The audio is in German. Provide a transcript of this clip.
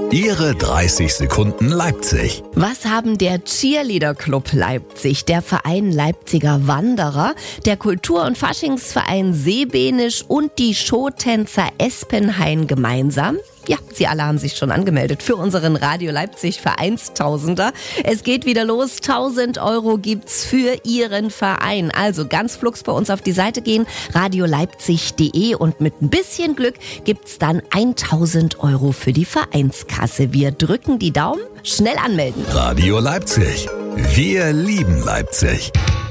Ihre 30 Sekunden Leipzig. Was haben der Cheerleader Club Leipzig, der Verein Leipziger Wanderer, der Kultur- und Faschingsverein Seebenisch und die Showtänzer Espenhain gemeinsam? Ja, sie alle haben sich schon angemeldet für unseren Radio Leipzig Vereinstausender. Es geht wieder los. 1.000 € gibt's für Ihren Verein. Also ganz flugs bei uns auf die Seite gehen, radioleipzig.de, und mit ein bisschen Glück gibt's dann 1.000 € für die Vereinskasse. Wir drücken die Daumen. Schnell anmelden. Radio Leipzig. Wir lieben Leipzig.